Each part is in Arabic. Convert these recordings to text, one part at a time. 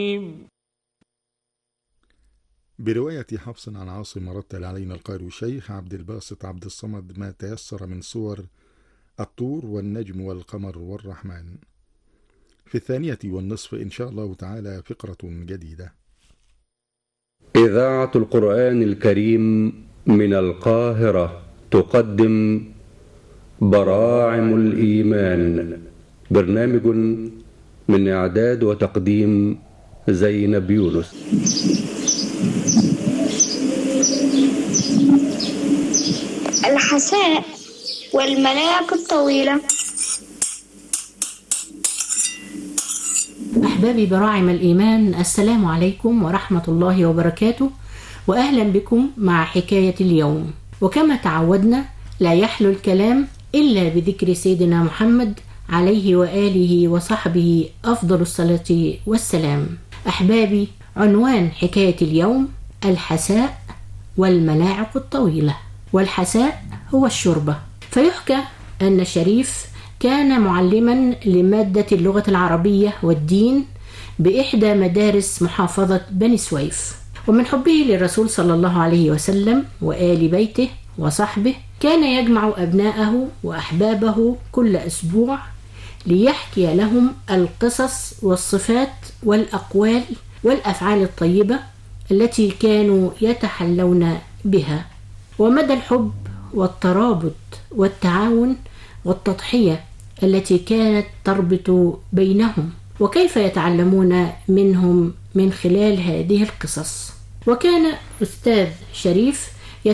برواية حفص عن عاصم رتل علينا القارئ الشيخ عبد الباسط عبد الصمد ما تيسر من سور الطور والنجم والقمر والرحمن. في 2:30 إن شاء الله تعالى فقرة جديدة. إذاعة القرآن الكريم من القاهرة تقدم براعم الإيمان، برنامج من إعداد وتقديم زينب يونس. الحساء والملاعق الطويلة. أحبابي براعم الإيمان، السلام عليكم ورحمة الله وبركاته، وأهلا بكم مع حكاية اليوم. وكما تعودنا لا يحلو الكلام إلا بذكر سيدنا محمد عليه وآله وصحبه أفضل الصلاة والسلام. أحبابي، عنوان حكاية اليوم الحساء والملاعق الطويلة. والحساء هو الشوربة. فيحكى أن شريف كان معلما لمادة اللغة العربية والدين بإحدى مدارس محافظة بني سويف، ومن حبه للرسول صلى الله عليه وسلم وآل بيته وصحبه كان يجمع أبناءه وأحبابه كل أسبوع ليحكي لهم القصص والصفات والأقوال والأفعال الطيبة التي كانوا يتحلون بها، ومدى الحب والترابط والتعاون والتضحية التي كانت تربط بينهم، وكيف يتعلمون منهم من خلال هذه القصص. وكان أستاذ شريف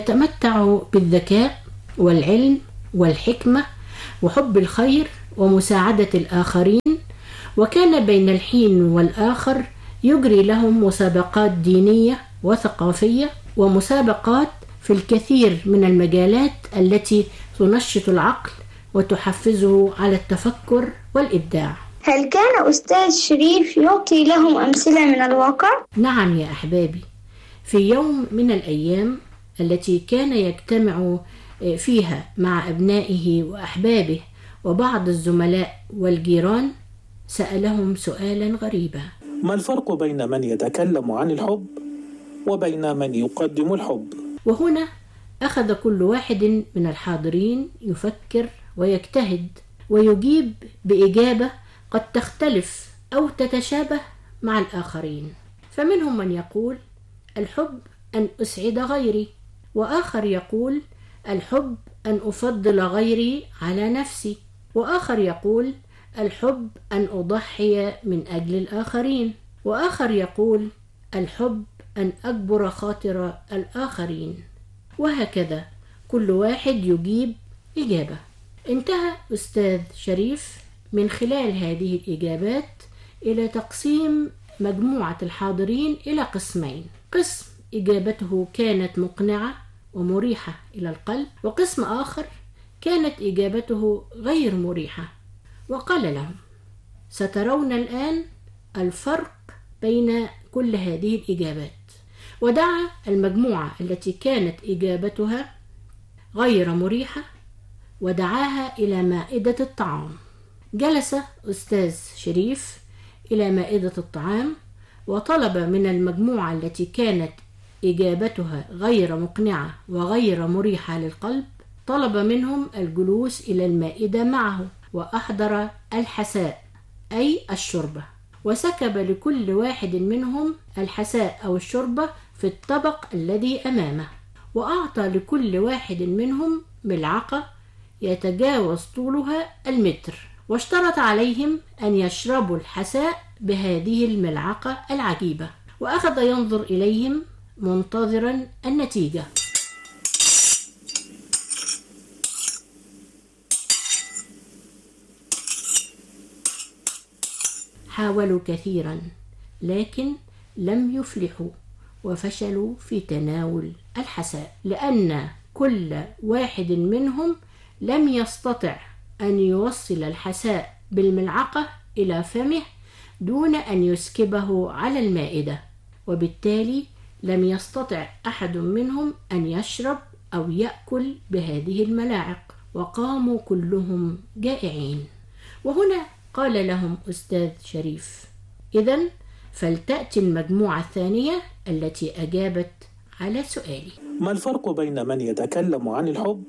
يتمتع بالذكاء والعلم والحكمة وحب الخير ومساعدة الآخرين، وكان بين الحين والآخر يجري لهم مسابقات دينية وثقافية ومسابقات في الكثير من المجالات التي تنشط العقل وتحفزه على التفكر والإبداع. هل كان أستاذ شريف يعطي لهم أمثلة من الواقع؟ نعم يا أحبابي، في يوم من الأيام التي كان يجتمع فيها مع أبنائه وأحبابه وبعض الزملاء والجيران سألهم سؤالا غريبا: ما الفرق بين من يتكلم عن الحب وبين من يقدم الحب؟ وهنا أخذ كل واحد من الحاضرين يفكر ويجتهد ويجيب بإجابة قد تختلف أو تتشابه مع الآخرين. فمنهم من يقول الحب أن أسعد غيري، وآخر يقول الحب أن أفضل غيري على نفسي، وآخر يقول الحب أن أضحي من أجل الآخرين، وآخر يقول الحب أن أجبر خاطر الآخرين، وهكذا كل واحد يجيب إجابة. انتهى أستاذ شريف من خلال هذه الإجابات إلى تقسيم مجموعة الحاضرين إلى قسمين: قسم إجابته كانت مقنعة ومريحة إلى القلب، وقسم آخر كانت إجابته غير مريحة، وقال لهم: سترون الآن الفرق بين كل هذه الإجابات. ودعا المجموعة التي كانت إجابتها غير مريحة ودعاها إلى مائدة الطعام. جلس أستاذ شريف إلى مائدة الطعام وطلب من المجموعة التي كانت إجابتها غير مقنعة وغير مريحة للقلب، طلب منهم الجلوس إلى المائدة معه، وأحضر الحساء أي الشوربة، وسكب لكل واحد منهم الحساء أو الشوربة في الطبق الذي أمامه، وأعطى لكل واحد منهم ملعقة يتجاوز طولها 1 متر، واشترط عليهم أن يشربوا الحساء بهذه الملعقة العجيبة، وأخذ ينظر إليهم منتظرا النتيجة. حاولوا كثيرا لكن لم يفلحوا، وفشلوا في تناول الحساء، لأن كل واحد منهم لم يستطع أن يوصل الحساء بالملعقة إلى فمه دون أن يسكبه على المائدة، وبالتالي لم يستطع أحد منهم أن يشرب أو يأكل بهذه الملاعق، وقاموا كلهم جائعين. وهنا قال لهم أستاذ شريف: إذن فلتأتي المجموعة الثانية التي أجابت على سؤالي. ما الفرق بين من يتكلم عن الحب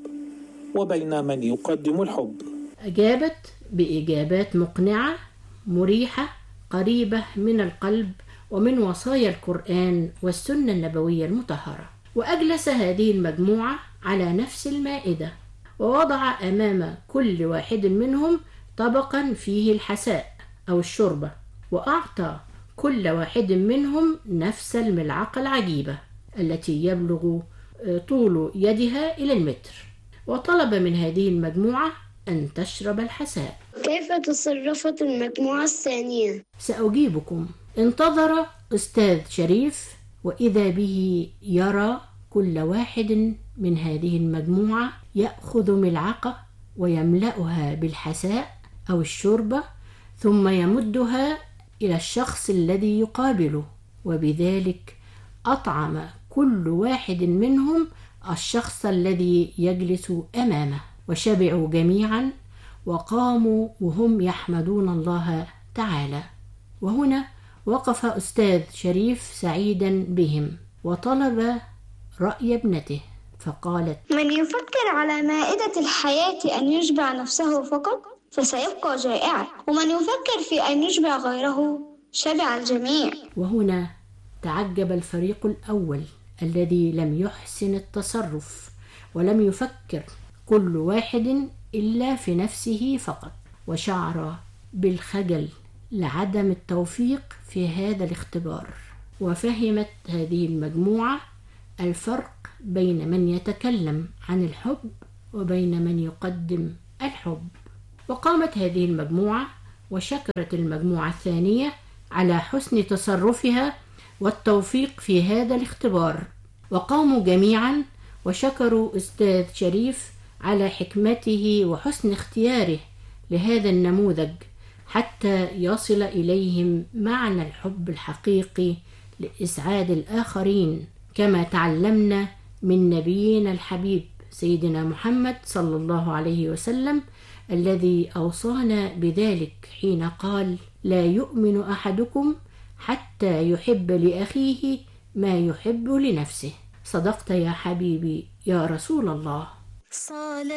وبين من يقدم الحب؟ أجابت بإجابات مقنعة مريحة قريبة من القلب ومن وصايا القرآن والسنة النبوية المطهرة. وأجلس هذه المجموعة على نفس المائدة، ووضع أمام كل واحد منهم طبقا فيه الحساء أو الشوربة، وأعطى كل واحد منهم نفس الملعقة العجيبة التي يبلغ طول يدها إلى المتر، وطلب من هذه المجموعة أن تشرب الحساء. كيف تصرفت المجموعة الثانية؟ سأجيبكم. انتظر أستاذ شريف، وإذا به يرى كل واحد من هذه المجموعة يأخذ ملعقة ويملأها بالحساء أو الشوربة، ثم يمدها إلى الشخص الذي يقابله، وبذلك أطعم كل واحد منهم الشخص الذي يجلس أمامه، وشبعوا جميعا وقاموا وهم يحمدون الله تعالى. وهنا وقف أستاذ شريف سعيدا بهم وطلب رأي ابنته، فقالت: من يفكر على مائدة الحياة أن يشبع نفسه فقط فسيبقى جائعا، ومن يفكر في أن يشبع غيره شبع الجميع. وهنا تعجب الفريق الأول الذي لم يحسن التصرف ولم يفكر كل واحد إلا في نفسه فقط، وشعر بالخجل لعدم التوفيق في هذا الاختبار. وفهمت هذه المجموعة الفرق بين من يتكلم عن الحب وبين من يقدم الحب. وقامت هذه المجموعة وشكرت المجموعة الثانية على حسن تصرفها والتوفيق في هذا الاختبار، وقاموا جميعا وشكروا أستاذ شريف على حكمته وحسن اختياره لهذا النموذج حتى يصل إليهم معنى الحب الحقيقي لإسعاد الآخرين، كما تعلمنا من نبينا الحبيب سيدنا محمد صلى الله عليه وسلم الذي أوصانا بذلك حين قال: لا يؤمن أحدكم حتى يحب لأخيه ما يحب لنفسه. صدقت يا حبيبي يا رسول الله.